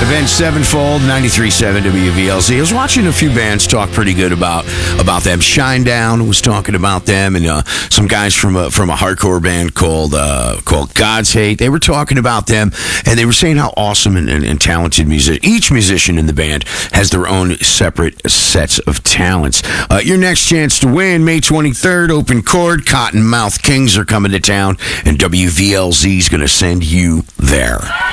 Avenged Sevenfold, 93.7 WVLZ. I was watching a few bands talk pretty good about them. Shinedown was talking about them, and some guys from a hardcore band called God's Hate. They were talking about them, and they were saying how awesome and talented each musician in the band has their own separate sets of talents. Your next chance to win, May 23rd, open chord. Cottonmouth Kings are coming to town, and WVLZ is going to send you there.